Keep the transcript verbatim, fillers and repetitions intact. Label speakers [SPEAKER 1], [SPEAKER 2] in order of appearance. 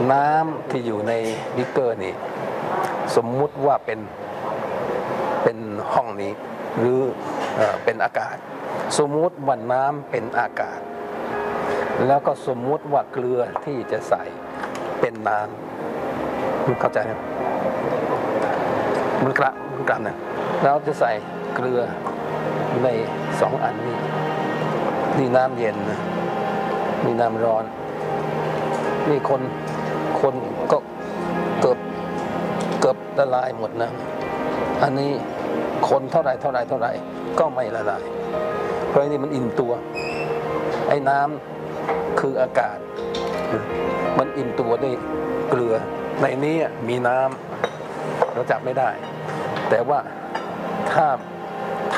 [SPEAKER 1] น้ำที่อยู่ในบิ๊กเกอร์นี่สมมุติว่าเป็นเป็นห้องนี้หรือเอ่อเป็นอากาศสมมุติว่าน้ำเป็นอากาศแล้วก็สมมุติว่าเกลือที่จะใส่เป็นน้ำเข้าใจไหมมันกระมันกระนะเราจะใส่เกลือในสองอันนี้นี่น้ำเย็นนะนี่น้ำร้อนนี่คนคนก็เกือบเกือบละลายหมดนะอันนี้คนเท่าไรเท่าไรเท่าไรก็ไม่ละลายเพราะนี่มันอิ่มตัวไอ้น้ำคืออากาศมันอิ่มตัวด้วยเกลือในนี้มีน้ำเราจับไม่ได้แต่ว่าถ้า